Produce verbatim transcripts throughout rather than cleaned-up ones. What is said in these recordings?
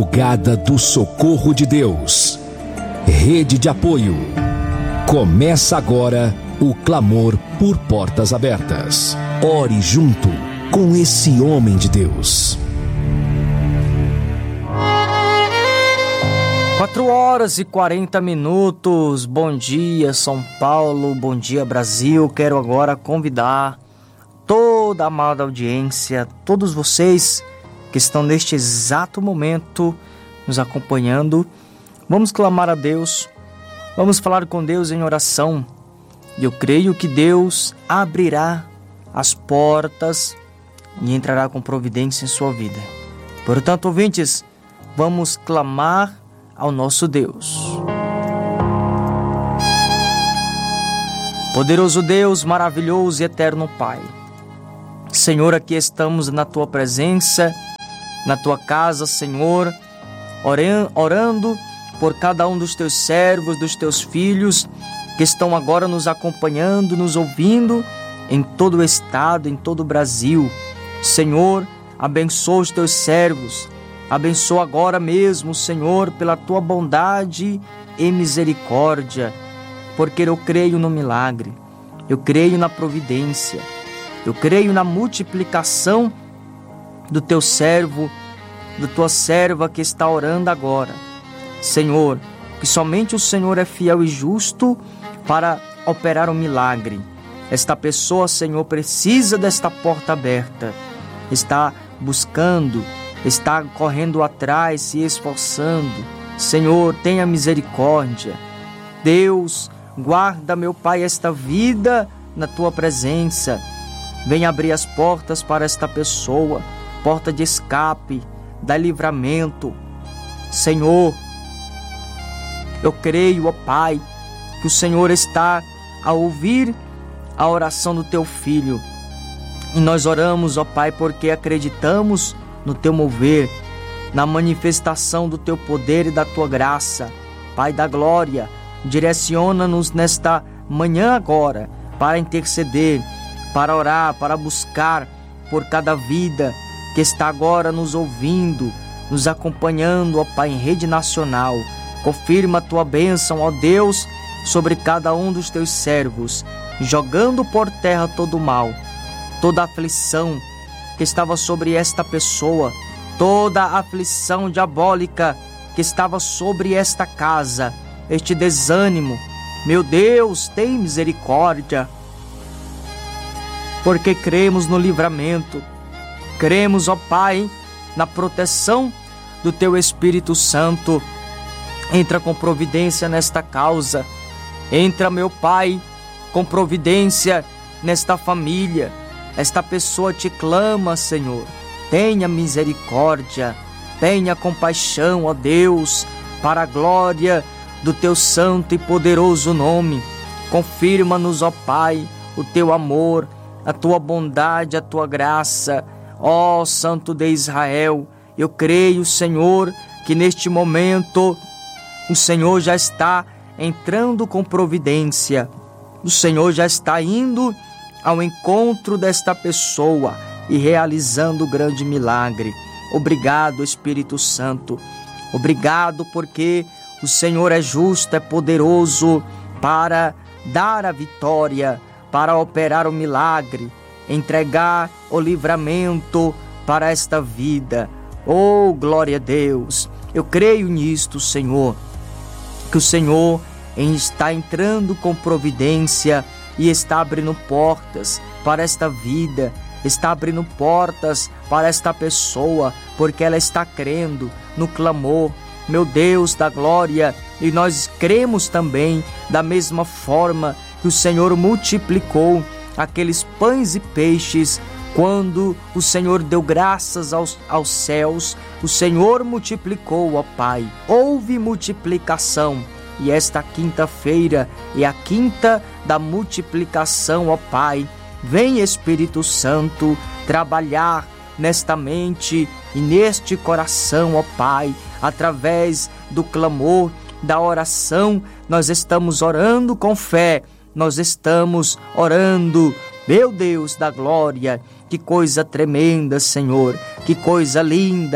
Madrugada do Socorro de Deus. Rede de apoio. Começa agora o clamor por portas abertas. Ore junto com esse homem de Deus. Quatro horas e quarenta minutos. Bom dia, São Paulo. Bom dia, Brasil. Quero agora convidar toda a amada audiência, todos vocês que estão neste exato momento nos acompanhando. Vamos clamar a Deus, vamos falar com Deus em oração. E eu creio que Deus abrirá as portas e entrará com providência em sua vida. Portanto, ouvintes, vamos clamar ao nosso Deus. Poderoso Deus, maravilhoso e eterno Pai, Senhor, aqui estamos na Tua presença, na Tua casa, Senhor, orando por cada um dos Teus servos, dos Teus filhos, que estão agora nos acompanhando, nos ouvindo, em todo o estado, em todo o Brasil. Senhor, abençoa os Teus servos, abençoa agora mesmo, Senhor, pela Tua bondade e misericórdia, porque eu creio no milagre, eu creio na providência, eu creio na multiplicação do Teu servo, da Tua serva que está orando agora. Senhor, que somente o Senhor é fiel e justo para operar um milagre. Esta pessoa, Senhor, precisa desta porta aberta, está buscando, está correndo atrás, se esforçando. Senhor, tenha misericórdia. Deus, guarda, meu Pai, esta vida na Tua presença. Venha abrir as portas para esta pessoa, porta de escape, dá livramento. Senhor, eu creio, ó Pai, que o Senhor está a ouvir a oração do Teu Filho. E nós oramos, ó Pai, porque acreditamos no Teu mover, na manifestação do Teu poder e da Tua graça. Pai da glória, direciona-nos nesta manhã agora para interceder, para orar, para buscar por cada vida que está agora nos ouvindo, nos acompanhando, ó Pai, em rede nacional. Confirma a Tua bênção, ó Deus, sobre cada um dos Teus servos, jogando por terra todo o mal, toda a aflição que estava sobre esta pessoa, toda a aflição diabólica que estava sobre esta casa, este desânimo. Meu Deus, tem misericórdia, porque cremos no livramento, cremos, ó Pai, na proteção do Teu Espírito Santo. Entra com providência nesta causa, entra, meu Pai, com providência nesta família. Esta pessoa te clama, Senhor, tenha misericórdia, tenha compaixão, ó Deus, para a glória do Teu santo e poderoso nome. Confirma-nos, ó Pai, o Teu amor, a Tua bondade, a Tua graça. Ó Santo de Israel, eu creio, Senhor, que neste momento o Senhor já está entrando com providência. O Senhor já está indo ao encontro desta pessoa e realizando o grande milagre. Obrigado, Espírito Santo. Obrigado porque o Senhor é justo, é poderoso para dar a vitória, para operar o milagre, entregar o livramento para esta vida. Oh, glória a Deus! Eu creio nisto, Senhor, que o Senhor está entrando com providência e está abrindo portas para esta vida, está abrindo portas para esta pessoa, porque ela está crendo no clamor, meu Deus da glória, e nós cremos também da mesma forma que o Senhor multiplicou aqueles pães e peixes quando o Senhor deu graças aos, aos céus. O Senhor multiplicou, ó Pai, houve multiplicação. E esta quinta-feira é a quinta da multiplicação, ó Pai. Vem, Espírito Santo, trabalhar nesta mente e neste coração, ó Pai, através do clamor, da oração. Nós estamos orando com fé, nós estamos orando, meu Deus da glória. Que coisa tremenda, Senhor, que coisa linda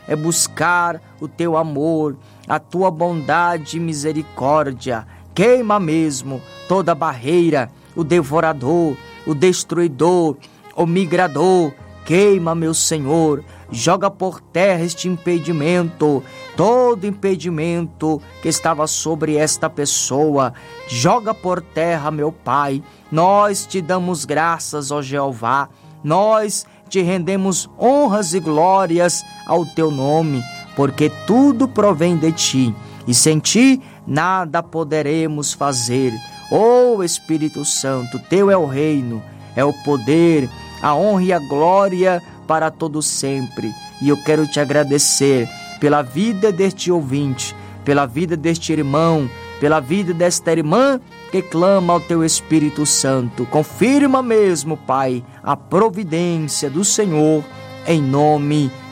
é buscar o teu amor, a tua bondade e misericórdia. Queima mesmo toda barreira, o devorador, o destruidor, o migrador. Queima, meu Senhor, joga por terra este impedimento, todo impedimento que estava sobre esta pessoa. Joga por terra, meu Pai. Nós te damos graças, ó Jeová. Nós te rendemos honras e glórias ao teu nome, porque tudo provém de ti, e sem ti nada poderemos fazer. Ó Espírito Santo, teu é o reino, é o poder, a honra e a glória para todo sempre. E eu quero te agradecer pela vida deste ouvinte, pela vida deste irmão, pela vida desta irmã que clama ao teu Espírito Santo. Confirma mesmo, Pai, a providência do Senhor, em nome